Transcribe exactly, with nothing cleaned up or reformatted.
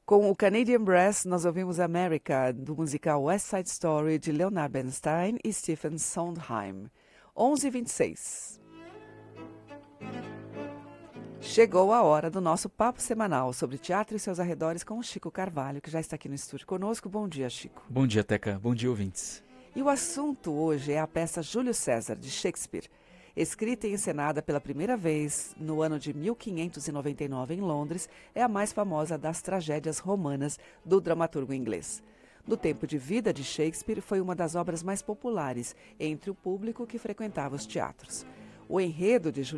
Com o Canadian Brass, nós ouvimos America, do musical West Side Story, de Leonard Bernstein e Stephen Sondheim. onze e vinte e seis. Chegou a hora do nosso papo semanal sobre teatro e seus arredores com o Chico Carvalho, que já está aqui no estúdio conosco. Bom dia, Chico. Bom dia, Teca. Bom dia, ouvintes. E o assunto hoje é a peça Júlio César, de Shakespeare. Escrita e encenada pela primeira vez no ano de mil quinhentos e noventa e nove em Londres, é a mais famosa das tragédias romanas do dramaturgo inglês. No tempo de vida de Shakespeare, foi uma das obras mais populares entre o público que frequentava os teatros. O enredo de